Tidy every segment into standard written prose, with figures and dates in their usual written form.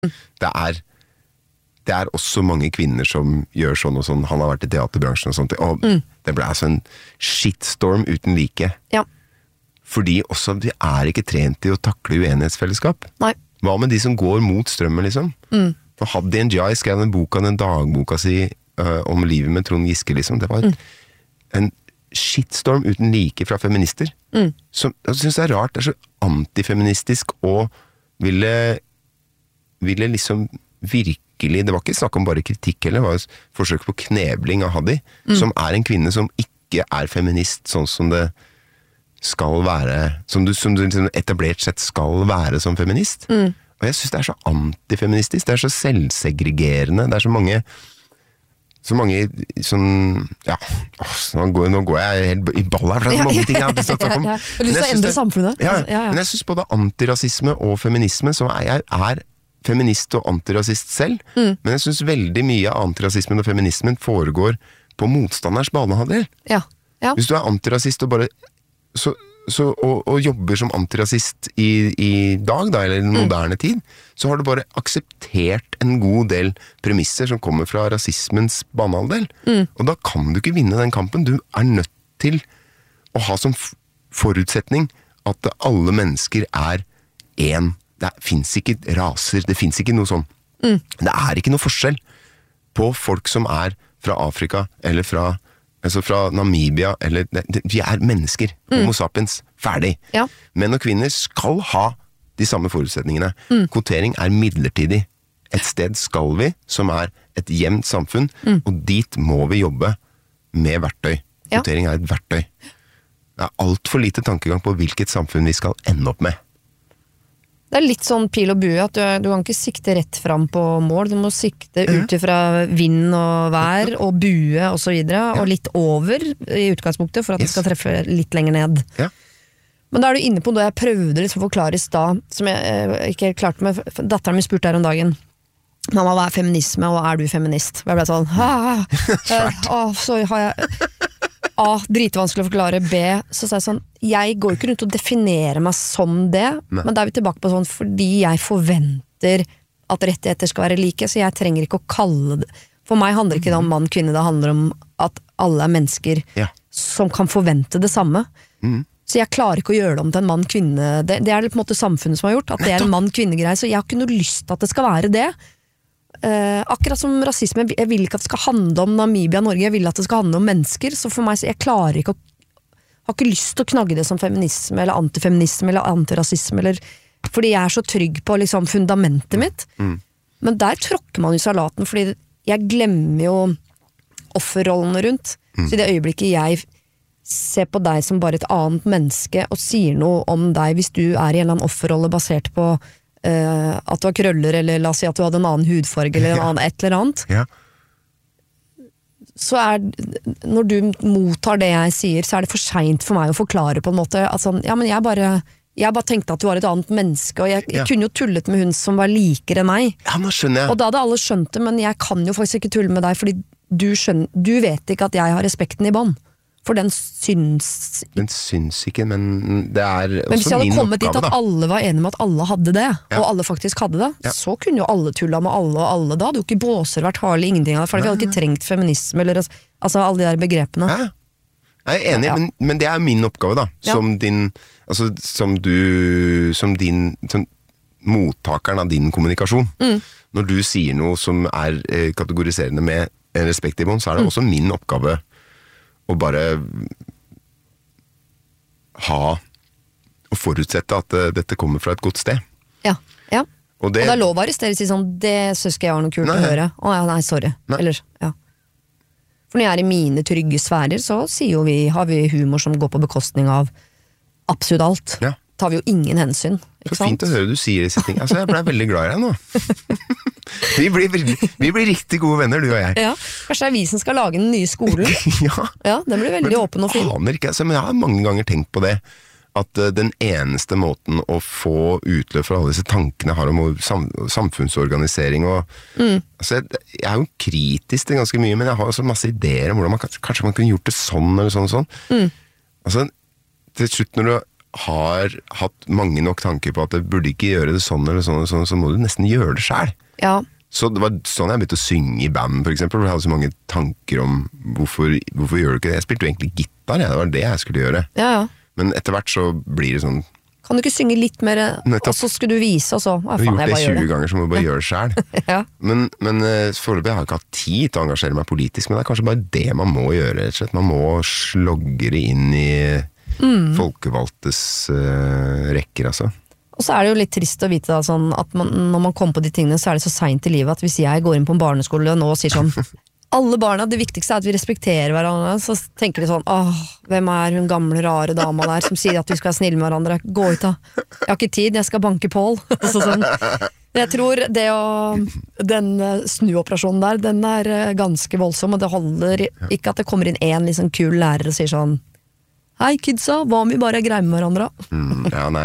Det er også mange kvinner som gjør sånn og sånn. Han har vært i teaterbransjen og sånt, og det ble altså en shitstorm uten like. Ja. Fordi også de er ikke trent i å takle uenighetsfellesskap. Nei. Hva med de som går mot strømmen, liksom? For Haddy Njay skrev den dagboka si om livet med Trond Giske, liksom. Det var en shitstorm uten like fra feminister. Som, jeg synes det er rart, det er så antifeministisk og ville liksom virkelig, det var ikke snakk om bare kritikk heller, det var et forsøk på knebling av Haddy, som er en kvinne som ikke er feminist sånn som det skal være, som du liksom etablert sett skal være som feminist. Og jeg synes det er så antifeministisk, det er så selvsegregerende, det er så mange sånn, ja, nå går jeg helt i ball her, for det er så mange ting jeg har lyst til å snakke om. Jeg har lyst til å endre samfunnet. Ja, men jeg synes både antirasisme og feminisme, så jeg er feminist og antirasist selv, men jeg synes veldig mye av antirasismen og feminismen foregår på motstanders banehalvdel. Ja. Hvis du er antirasist og bare og jobber som antirasist i dag da, eller i den moderne tid, så har du bare akseptert en god del premisser som kommer fra rasismens banehalvdel. Og da kan du ikke vinne den kampen. Du er nødt til å ha som forutsetning at alle mennesker er en. Det finnes ikke raser, det finnes ikke noe sånn. Det er ikke noe forskjell på folk som er fra Afrika, eller fra Namibia, eller vi er mennesker, homo sapiens, ferdig. Ja. Menn og kvinner skal ha de samme forutsetningene. Kvotering er midlertidig. Et sted skal vi, som er et jevnt samfunn, og dit må vi jobbe med verktøy. Kvotering er et verktøy. Det er alt for lite tankegang på hvilket samfunn vi skal ende opp med. Det er litt sånn pil og bue, at du kan ikke sikte rett fram på mål, du må sikte ut fra vind og vær og bue og så videre, og litt over i utgangspunktet for at det skal treffe litt lenger ned. Ja. Men da er du inne på det jeg prøvde litt å forklare i stad, som jeg ikke klarte med, datteren min spurte her om dagen, mamma, hva er feminisme, og er du feminist? Og jeg ble sånn, så har jeg A, dritvanskelig å forklare, B, så sa jeg sånn, jeg går ikke rundt og definerer meg som det, men da er vi tilbake på sånn, fordi jeg forventer at rettigheter skal være like, så jeg trenger ikke å kalle det, for meg handler ikke det om mann, kvinne, det handler om at alle er mennesker som kan forvente det samme. Så jeg klarer ikke å gjøre det om til en mann, kvinne, det er det på en måte samfunnet som har gjort, at det er en mann, kvinne-greie, så jeg har ikke noe lyst til at det skal være det. Akkurat som rasisme, jeg vil ikke at det skal handle om Namibia, Norge, jeg vil at det skal handle om mennesker, så for meg, jeg klarer ikke har ikke lyst til å knagge det som feminisme, eller antifeminisme, eller antirasisme, eller, fordi jeg er så trygg på liksom fundamentet mitt, men der tråkker man i salaten, fordi jeg glemmer jo offerrollene rundt, så i det øyeblikket jeg ser på deg som bare et annet menneske, og sier noe om deg, hvis du er i en eller annen offerrolle basert på at du har krøller, eller la oss si at du hadde en annen hudfarge, eller en annen et eller annet, så når du mottar det jeg sier, så er det for sent for meg å forklare på en måte, at sånn, ja, men jeg bare tenkte at du var et annet menneske, og jeg kunne jo tullet med hun som var likere enn meg. Ja, nå skjønner jeg. Og da hadde alle skjønt det, men jeg kan jo faktisk ikke tulle med deg, fordi du vet ikke at jeg har respekten i bånd. For den syns ikke, men det er også min oppgave, da. Men hvis jeg hadde kommet dit at alle var enige med at alle hadde det, og alle faktisk hadde det, så kunne jo alle tulla med alle og alle. Da hadde jo ikke båser vært harlig, ingenting av det, for vi hadde ikke trengt feminisme, eller altså alle de der begrepene. Jeg er enig, men det er min oppgave, da. Som din, altså som mottakeren av din kommunikasjon. Når du sier noe som er kategoriserende med respekt i bånd, så er det også min oppgave å bare ha og forutsette at dette kommer fra et godt sted. Ja. Og det er lov å arrestere, si sånn, det synes ikke jeg var noe kult å høre. Nei, sorry. Eller, For når jeg er i mine trygge sfærer, så har vi humor som går på bekostning av absolutt alt. Tar vi jo ingen hensyn. Så fint å høre du sier disse ting. Altså, jeg ble veldig glad i deg nå. Vi blir riktig gode venner, du og jeg. Ja, kanskje det er vi som skal lage den nye skolen. Den blir veldig åpen og fin. Men jeg har mange ganger tenkt på det, at den eneste måten å få utløp for alle disse tankene har om samfunnsorganisering og altså, jeg er jo kritisk til ganske mye, men jeg har også masse ideer om hvordan kanskje man kunne gjort det sånn eller sånn. Altså, til slutt når du har hatt mange nok tanker på at det burde ikke gjøre det sånn eller sånn, så må du nesten gjøre det selv. Ja. Så det var sånn jeg begynte å synge i band, for eksempel, for jeg hadde så mange tanker om hvorfor gjør du ikke det? Jeg spilte jo egentlig gitar, det var det jeg skulle gjøre. Ja. Men etter hvert så blir det sånn. Kan du ikke synge litt mer, og så skulle du vise, og så jeg har gjort det 20 ganger, så må du bare gjøre det selv. Ja. Men foreløpig har jeg ikke hatt tid til å engasjere meg politisk, men det er kanskje bare det man må gjøre, rett og slett. Man må slogge inn i folkevalgtes rekker, altså. Og så er det jo litt trist å vite da, sånn, at når man kommer på de tingene, så er det så sent i livet at hvis jeg går inn på en barneskole nå og sier sånn alle barna, det viktigste er at vi respekterer hverandre, så tenker de sånn hvem er hun gamle rare dama der som sier at vi skal være snille med hverandre, gå ut da, jeg har ikke tid, jeg skal banke Pål. Sånn. Jeg tror den snuoperasjonen der, den er ganske voldsom, og det holder ikke at det kommer inn en liksom kul lærer og sier sånn hei kidsa, hva om vi bare er greie med hverandre? Ja, nei.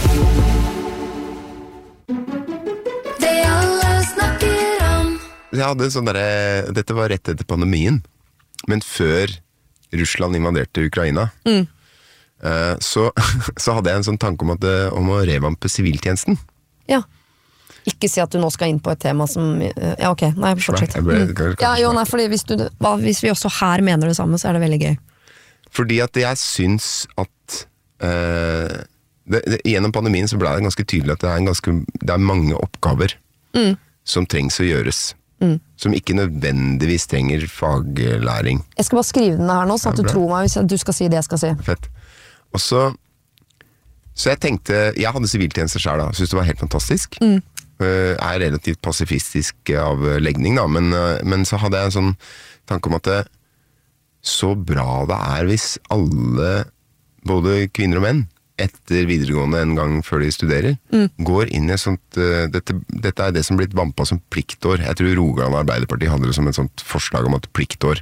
Jeg hadde sånn dette var rett etter pandemien, men før Russland invaderte Ukraina, så hadde jeg en sånn tanke om å revampe siviltjenesten. Ja. Ikke si at du nå skal inn på et tema som ja, ok, nei, fortsett. Fordi hvis vi også her mener det samme, så er det veldig gøy. Fordi at jeg syns at gjennom pandemien så ble det ganske tydelig at det er mange oppgaver som trengs å gjøres. Som ikke nødvendigvis trenger faglæring. Jeg skal bare skrive den her nå, sånn at du tror meg hvis du skal si det jeg skal si. Fett. Og så jeg tenkte, jeg hadde siviltjeneste selv da, synes det var helt fantastisk. Er relativt pasifistisk av legning da, men så hadde jeg en sånn tanke om at det så bra det er hvis alle, både kvinner og menn, etter videregående en gang før de studerer, går inn i et sånt, dette er det som blitt vampa som pliktår. Jeg tror Rogaland Arbeiderparti hadde det som et sånt forslag om at pliktår.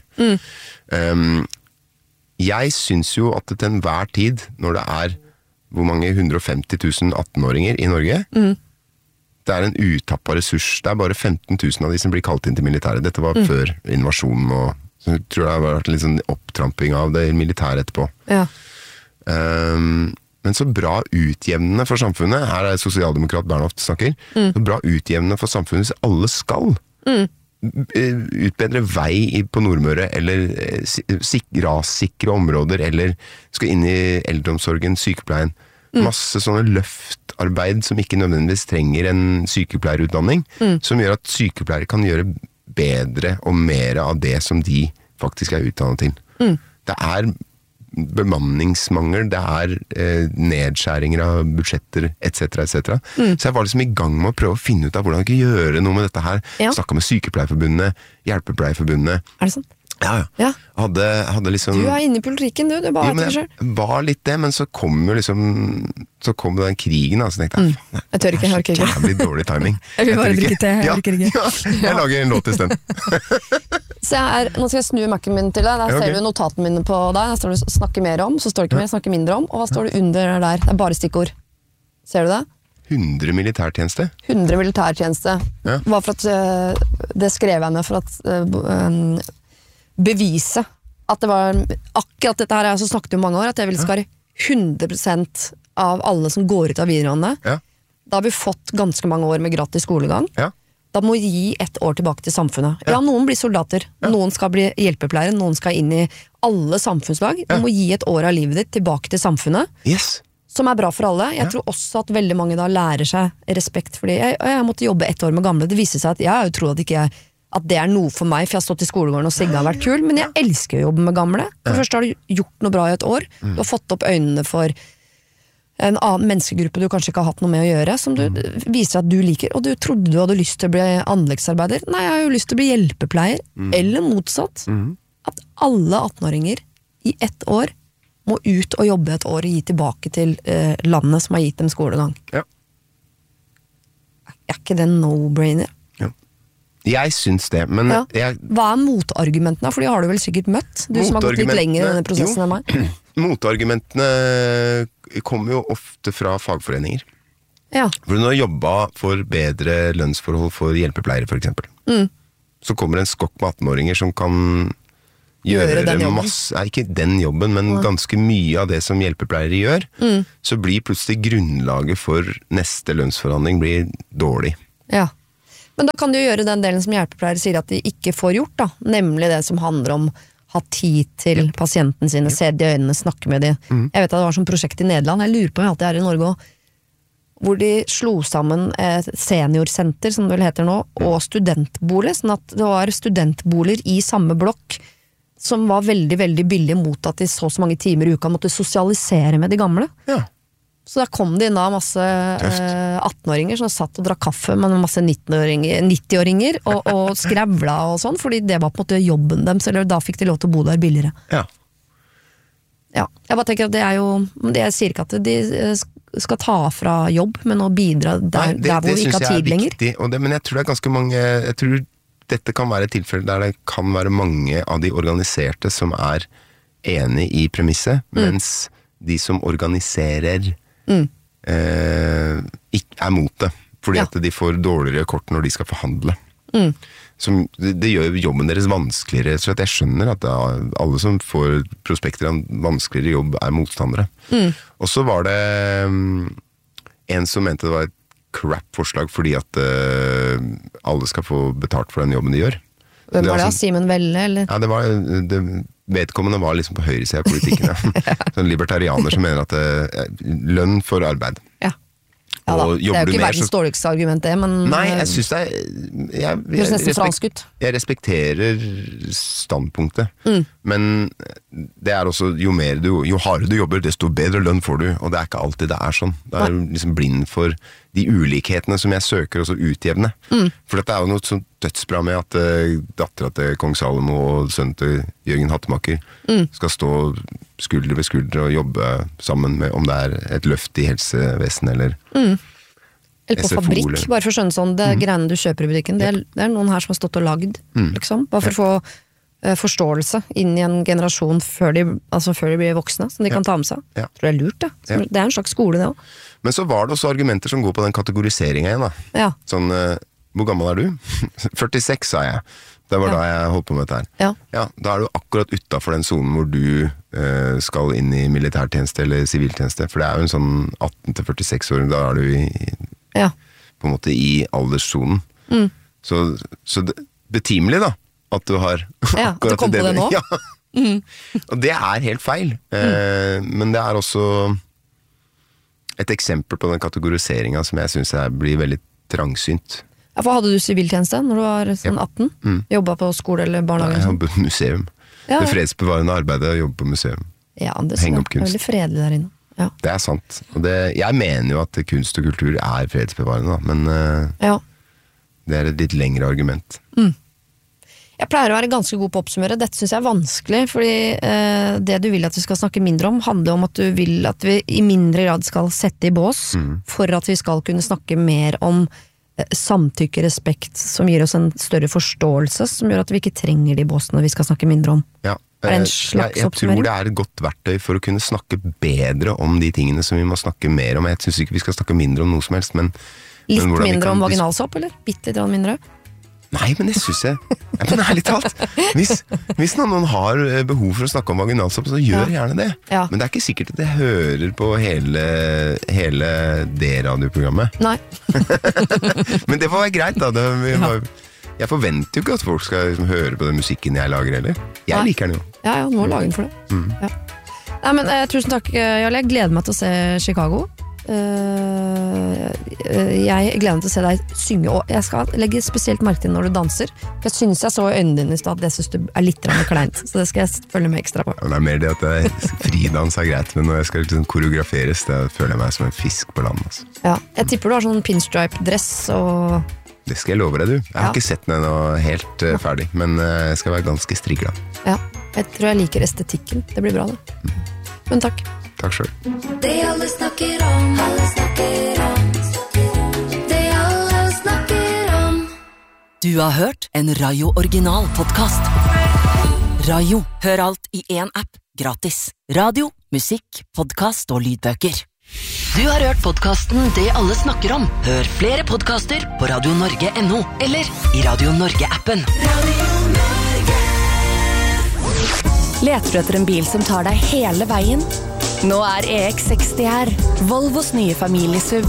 Jeg synes jo at til enhver tid, når det er hvor mange 150 000 18-åringer i Norge, det er en uttappet ressurs. Det er bare 15 000 av de som blir kalt inn til militæret. Dette var før invasjonen, og så tror jeg det har vært en litt sånn opptramping av det militæret etterpå. Ja. Men så bra utjevnende for samfunnet, her er sosialdemokrat Bernhoft snakker, så bra utjevnende for samfunnet hvis alle skal. Utbedre vei på Nordmøre, eller rassikre områder, eller skal inn i eldreomsorgen, sykepleien. Masse sånne løftarbeid som ikke nødvendigvis trenger en sykepleierutdanning, som gjør at sykepleiere kan gjøre bedre og mer av det som de faktisk er utdannet til. Det er bemanningsmangel, det er nedskjæringer av budsjetter, etc., etc. Så jeg var liksom i gang med å prøve å finne ut av hvordan jeg kunne gjøre noe med dette her. Snakket med Sykepleierforbundet, Hjelpepleierforbundet. Er det sånn? Ja. Hadde liksom... Du er inne i politikken, du bare vet det selv. Jeg var litt det, men så kom jo liksom så kom den krigen, så tenkte jeg jeg tør ikke, jeg orker ikke. Jævlig dårlig timing. Jeg vil bare drikke te, jeg orker ikke. Jeg lager en låt i stedet. Så nå skal jeg snu Mac-en min til deg. Der ser du notaten mine på deg. Der står det 'snakke mer om', så står det ikke mer 'snakke mindre om'. Og hva står det under der? Det er bare stikkord. Ser du det? 100 militærtjeneste. 100 militærtjeneste. Bare for at det skrev jeg ned for at bevise at det var akkurat dette her jeg har snakket om mange år, at jeg vil skal 100% av alle som går ut av videregående. Da har vi fått ganske mange år med gratis skolegang. Da må vi gi et år tilbake til samfunnet. Ja, noen blir soldater, noen skal bli hjelpepleiere, noen skal inn i alle samfunnslag. Du må gi et år av livet ditt tilbake til samfunnet, som er bra for alle. Jeg tror også at veldig mange da lærer seg respekt, fordi jeg måtte jobbe et år med gamle. Det viser seg at jeg har jo trodd at det er noe for meg, for jeg har stått i skolegården og Sigge har vært kul, men jeg elsker å jobbe med gamle. For først har du gjort noe bra i et år, du har fått opp øynene for en annen menneskegruppe du kanskje ikke har hatt noe med å gjøre, som du viser at du liker, og du trodde du hadde lyst til å bli anleggsarbeider. Nei, jeg har jo lyst til å bli hjelpepleier, eller motsatt. At alle 18-åringer i ett år må ut og jobbe et år og gi tilbake til landet som har gitt dem skolegang. Er ikke det en no-brainer? Jeg syns det, men hva er motargumentene? For de har du vel sikkert møtt, du som har gått litt lenger i denne prosessen enn meg. Motargumentene kommer jo ofte fra fagforeninger. For når du har jobbet for bedre lønnsforhold for hjelpepleiere, for eksempel, så kommer en skokk med 18-åringer som kan gjøre den jobben. Masse, ikke den jobben, men ganske mye av det som hjelpepleiere gjør, så blir plutselig grunnlaget for neste lønnsforhandling blir dårlig. Ja. Men da kan du gjøre den delen som hjelpepleiere sier at de ikke får gjort, da. Nemlig det som handler om ha tid til pasienten sine, se de i øynene, snakke med de. Jeg vet at det var sånn prosjekt i Nederland, jeg lurer på om jeg alltid er i Norge også, hvor de slo sammen et seniorsenter, som det vel heter nå, og studentbolig, sånn at det var studentboliger i samme blokk, som var veldig, veldig billig mot at de så mange timer i uka måtte sosialisere med de gamle. Ja. Så da kom det inn da masse 18-åringer som satt og drakk kaffe med masse 90-åringer og skrevla og sånn, fordi det var på en måte jobben dem, eller da fikk de lov til å bo der billigere. Ja. Ja, jeg bare tenker at det er jo, jeg sier ikke at de skal ta fra jobb, men å bidra der hvor vi ikke har tid lenger. Viktig, men jeg tror det er ganske mange, jeg tror dette kan være et tilfelle der det kan være mange av de organiserte som er enig i premisset, mens de som organiserer ikke er mot det, fordi at de får dårligere kort når de skal forhandle. Det gjør jobben deres vanskeligere, så at jeg skjønner at alle som får prospekter av en vanskeligere jobb er motstandere. Og så var det en som mente det var et crap forslag fordi at alle skal få betalt for den jobben de gjør. Hvem var det? Simon Welle, eller? Ja, vedkommende var liksom på høyresiden av politikken. Ja. Sånn libertarianer som mener at lønn for arbeid. Ja. Ja, det er jo ikke verdens dårligste argument det, men... Nei, jeg synes jeg respekterer standpunktet, men det er også, jo hardere du jobber, desto bedre lønn får du, og det er ikke alltid det er sånn. Det er liksom blind for de ulikhetene som jeg søker også utjevne. For det er jo noe sånn dødsbra med at datteren til Kong Salomo og sønnen til Jørgen Hattemaker skal stå skulder ved skulder og jobbe sammen med om det er et løft i helsevesen eller eller på fabrikk, eller... bare for å skjønne sånn det greiene du kjøper i butikken, det er noen her som har stått og lagd liksom, bare for å få forståelse inn i en generasjon før de blir voksne, som de kan ta med seg. Jeg tror det er lurt det. Det er en slags skole det også. Men så var det også argumenter som går på den kategoriseringen igjen da. Sånn, hvor gammel er du? 46, sa jeg. Det var da jeg holdt på med dette her. Ja, da er du akkurat utenfor den zonen hvor du skal inn i militærtjeneste eller siviltjeneste, for det er jo en sånn 18-46-åring, da er du på en måte i alderszonen. Så betimelig da, at du har at du kom på det nå? Ja. Og det er helt feil. Men det er også et eksempel på den kategoriseringen som jeg synes blir veldig trangsynt. Ja, for hadde du siviltjeneste når du var sånn 18? Jobbet på skole eller barnehage? Jeg jobbet på museum. Det fredsbevarende arbeidet å jobbe på museum. Ja, det er veldig fredelig der inne. Ja. Det er sant. Og jeg mener jo at kunst og kultur er fredsbevarende, men det er et litt lengre argument. Jeg pleier å være ganske god på å oppsummere. Dette synes jeg er vanskelig, fordi det du vil at vi skal snakke mindre om, handler om at du vil at vi i mindre grad skal sette i bås, for at vi skal kunne snakke mer om samtykke, respekt, som gir oss en større forståelse, som gjør at vi ikke trenger de båsene vi skal snakke mindre om. Ja, jeg tror det er et godt verktøy for å kunne snakke bedre om de tingene som vi må snakke mer om. Jeg synes ikke vi skal snakke mindre om noe som helst, men litt mindre om vaginalsopp, eller? Bitte litt mindre? Nei, men det synes jeg. Men ærlig talt, hvis noen har behov for å snakke om vaginalsopp, så gjør gjerne det. Men det er ikke sikkert at jeg hører på hele det radioprogrammet. Nei. Men det får være greit da. Jeg forventer jo ikke at folk skal liksom høre på den musikken jeg lager heller. Jeg liker den jo. Ja, du må lage den for det. Nei, men tusen takk, Jarle. Jeg gleder meg til å se Chicago. Jeg gleder meg til å se deg synge, og jeg skal legge spesielt merke til når du danser. For jeg synes jeg så i øynene dine i sted at det synes du er litt kleint, så det skal jeg følge med ekstra på. Det er mer det at fridans er greit, men når jeg skal liksom koreograferes, da føler jeg meg som en fisk på land altså. Ja, jeg tipper du har sånn pinstripe-dress og... Det skal jeg love deg, du. Jeg har ikke sett den ennå helt ferdig, men jeg skal være ganske strigla. Ja, jeg tror jeg liker estetikken. Det blir bra det. Men takk. Takk selv. Det alle snakker om, alle snakker om. Det alle snakker om. Du har hørt en Rayo Original podcast. Rayo, hør alt i en app, gratis. Radio, musikk, podcast og lydbøker. Du har hørt podcasten Det alle snakker om. Hør flere podcaster på radionorge.no eller i Radio Norge-appen. Radio Norge. Leter du etter en bil som tar deg hele veien? Nå EX60 her, Volvos nye familiesuv.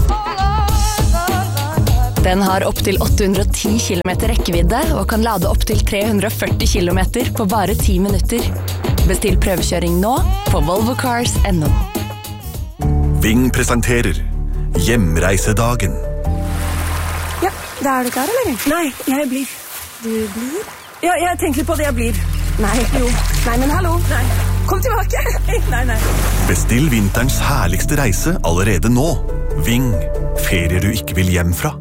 Den har opp til 810 km rekkevidde og kan lade opp til 340 km på bare 10 minutter. Bestill prøvekjøring nå på volvocars.no. Ving presenterer Hjemreisedagen. Ja, da du klar, eller? Nei, jeg blir. Du blir? Ja, jeg tenker på det, jeg blir. Nei, jo. Nei, men hallo. Nei. Kom tilbake. Nei. Bestill vinterens herligste reise allerede nå. Ving, ferier du ikke vil hjem fra.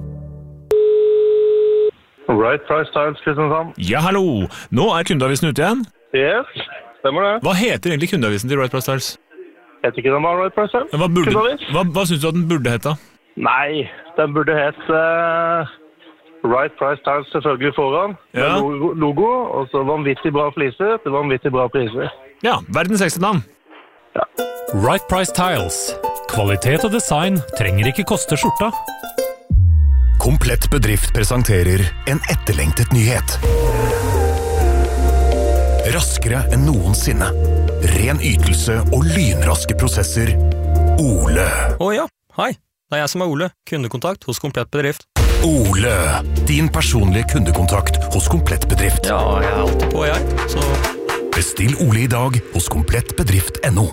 Right Price Tiles, Kristiansand. Ja, hallo. Nå kundeavisen ute igjen. Yes, stemmer det. Hva heter egentlig kundeavisen til Right Price Tiles? Heter ikke den Right Price Tiles? Hva synes du at den burde hete? Nei, den burde hete Right Price Tiles selvfølgelig foran. Ja. Med logo, og så vanvittig bra fliser til vanvittig bra priser. Ja, verdens ekste navn. Ja. Right Price Tiles. Kvalitet og design trenger ikke koste skjorta. Komplett bedrift presenterer en etterlengtet nyhet. Raskere enn noensinne. Ren ytelse og lynraske prosesser. Ole. Ja, hei. Det jeg som Ole. Kundekontakt hos Komplett bedrift. Ole. Din personlige kundekontakt hos Komplett bedrift. Ja, jeg alltid på, så... Bestill Ole i dag hos komplettbedrift.no.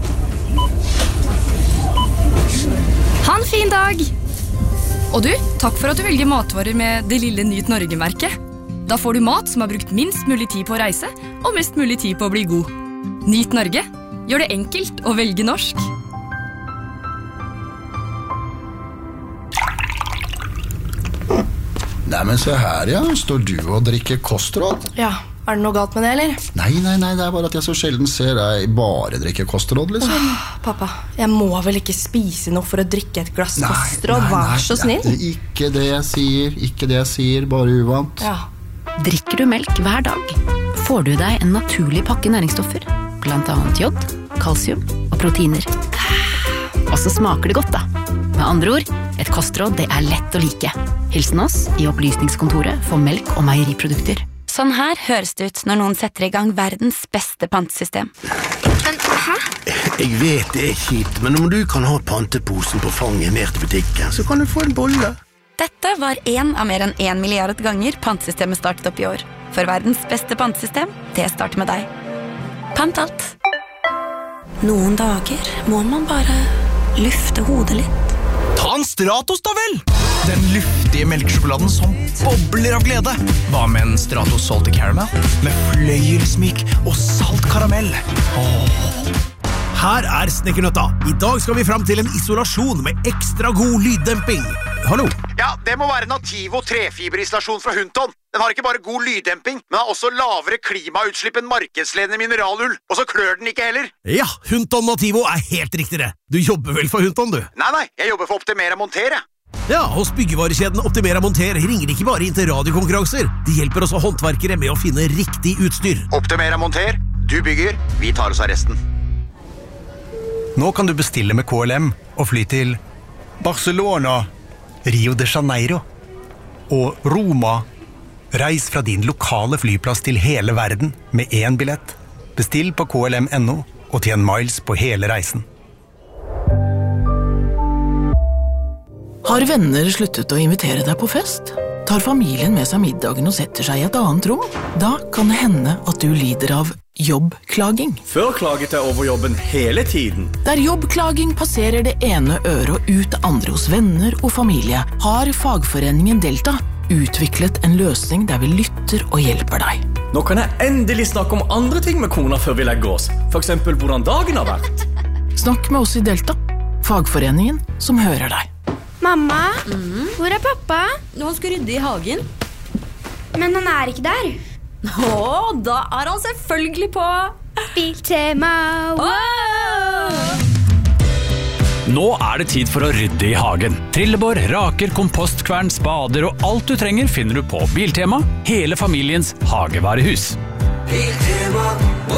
Ha en fin dag! Og du, takk for at du velger matvarer med det lille Nyt Norge-merket. Da får du mat som har brukt minst mulig tid på å reise, og mest mulig tid på å bli god. Nyt Norge. Gjør det enkelt å velge norsk. Nei, men se her, ja. Står du og drikker kostråd? Ja, er det noe galt med det, eller? Nei, det er bare at jeg så sjelden ser deg bare drikke kostråd, liksom. Pappa, jeg må vel ikke spise noe for å drikke et glass kostråd, vær så snill. Ikke det jeg sier, bare uvant. Ja. Drikker du melk hver dag, får du deg en naturlig pakke næringsstoffer, blant annet jod, kalsium og proteiner. Og så smaker det godt da. Med andre ord, et kostråd det er lett å like. Hilsen oss i opplysningskontoret for melk og meieriprodukter. Sånn her høres det ut når noen setter i gang verdens beste pantesystem. Men, hæ? Jeg vet det er kjipt, men om du kan ha panteposen på fanget mer til butikken, så kan du få en bolle. Dette var en av mer enn 1 milliard ganger pantesystemet startet opp i år. For verdens beste pantesystem, det starter med deg. Pant alt. Noen dager må man bare lufte hodet litt. Ta en Stratos da vel! Den luftige melkesjokoladen som bobler av glede. Hva med en Stratos salty caramel? Med fløyelsmyk og salt karamell. Her er Snekkernøtta. I dag skal vi frem til en isolasjon med ekstra god lyddemping. Hallo? Ja, det må være Nativo trefiberisolasjon fra Hunton. Den har ikke bare god lyddemping, men har også lavere klimautslipp enn markedsledende mineralull. Og så klør den ikke heller. Ja, Hunton Nativo er helt riktig det. Du jobber vel for Hunton, du? Nei, jeg jobber for Optimera Monter, jeg. Ja, hos byggevarekjeden Optimera Monter ringer de ikke bare inn til radiokonkurranser. De hjelper også håndverkere med å finne riktig utstyr. Optimera Monter, du bygger, vi tar oss av resten. Nå kan du bestille med KLM og fly til Barcelona, Rio de Janeiro og Roma. Reis fra din lokale flyplass til hele verden med 1 billett. Bestill på KLM.no og tjen miles på hele reisen. Har venner sluttet å invitere deg på fest? Tar familien med seg middagen og setter seg i et annet rom? Da kan det hende at du lider av jobbklaging. Før klaget jeg over jobben hele tiden. Der jobbklaging passerer det ene øret og ut det andre hos venner og familie, har fagforeningen Delta utviklet en løsning der vi lytter og hjelper deg. Nå kan jeg endelig snakke om andre ting med kona før vi legger oss. For eksempel hvordan dagen har vært. Snakk med oss i Delta, fagforeningen som hører deg. Mamma, hvor er pappa? Han skal rydde i hagen. Men han er ikke der. Da er han selvfølgelig på Biltema. Nå er det tid for å rydde i hagen. Trillebår, raker, kompostkvern, spader og alt du trenger finner du på Biltema, hele familiens hagevarehus. Biltema,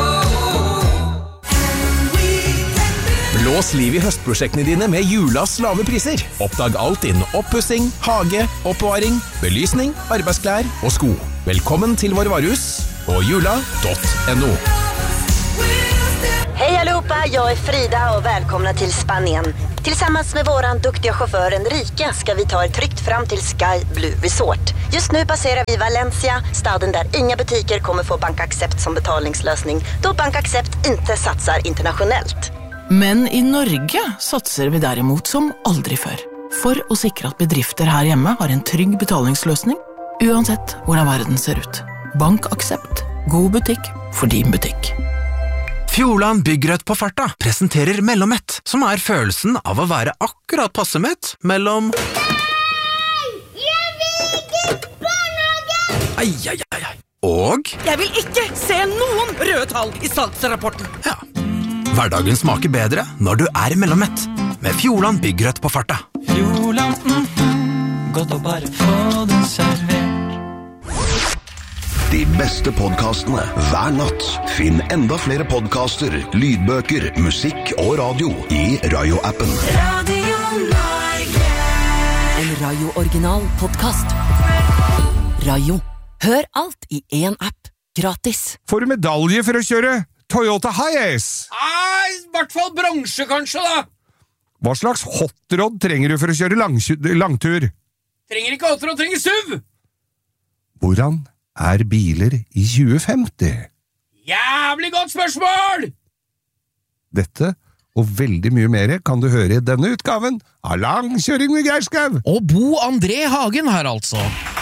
Blås liv i høstprosjektene dine med Julas lave priser. Oppdag alt innen oppussing, hage, oppbevaring, belysning, arbeidsklær og sko. Velkommen til vår varehus på jula.no. allihopa, jag är Frida och välkomna till Spanien. Tillsammans med våran duktiga chaufför Enrique ska vi ta er tryggt fram till Sky Blue Resort. Just nu passerar vi Valencia, staden där inga butiker kommer få BankAccept som betalningslösning, då BankAccept inte satsar internationellt. Men i Norge satser vi derimot som aldri før. For å sikre at bedrifter her hjemme har en trygg betalingsløsning, uansett hvordan verden ser ut. BankAccept. God butikk for din butikk. Fjordland Byggrødt på farta presenterer Mellommett, som følelsen av å være akkurat passe mett mellom og Jeg vil ikke se noen røde tall i salgsrapporten. Ja, hverdagen smaker bedre når du Mellommett, med Fjordland Byggrødt på farta. Fjordland, godt å bare få det servert. De beste podcastene hver natt. Finn enda flere podcaster, lydbøker, musikk og radio i Rayo-appen. Radio Norge. En Rayo-original podcast. Rayo. Hør alt i en app. Gratis. Får du medalje for å kjøre Toyota Hiace? I hvert fall bronse kanskje da. Hva slags hotrod trenger du for å kjøre langtur? Trenger ikke hotrod, trenger SUV. Hvordan biler i 2050? Jævlig godt spørsmål! Dette og veldig mye mer kan du høre i denne utgaven av Langkjøring med Geir Skau. Og Bo André Hagen her altså.